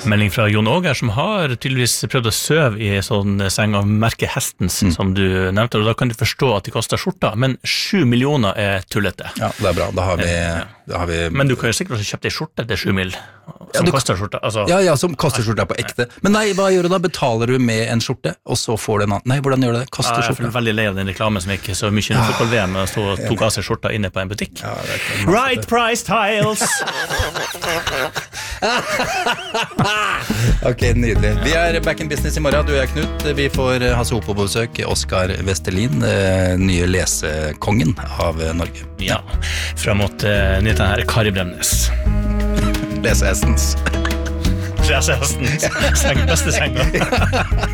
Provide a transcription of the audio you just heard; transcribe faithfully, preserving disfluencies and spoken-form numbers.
Melding fra Jon Åger, som har tydeligvis prøvd å søve i sånn seng av merket Hestens, mm. som du nevnte, og da kan du forstå at de koster skjorta, men sju millioner er tullete. Ja, det er bra, da har vi... Da har vi... Men du kan jo sikkert også kjøpe deg skjorte til sju mil, som ja, du... koster skjorta. Altså... Ja, ja, som koster skjorta på ekte. Men nei, hva gjør du da? Betaler du med en skjorte, og så får du en annen? Nei, hvordan gjør du det? Koster ja, skjorta? Jeg er veldig lei av den reklamen som ikke så mye innenfor V M, og så tok av seg skjorta inne på en butikk. Ja, right price tiles! Ok, nydelig. Vi er back in business i morgen. Du og jeg, Knut. Vi får Hasse Hope på besøk. Oskar Vestelin, nye lesekongen av Norge. Ja, frem mot uh, nyheten her, Kari Bremnes. Lesehestens. Lesehestens. Seng, beste senga.